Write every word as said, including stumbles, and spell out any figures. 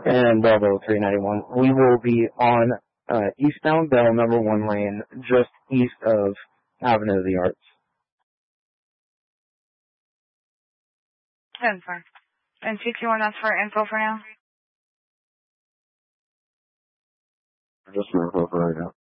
And Bravo three ninety-one, we will be on uh, eastbound Bell, number one lane, just east of Avenue of the Arts. That's fine. And two two one, that's for info for now? Just for info for right now.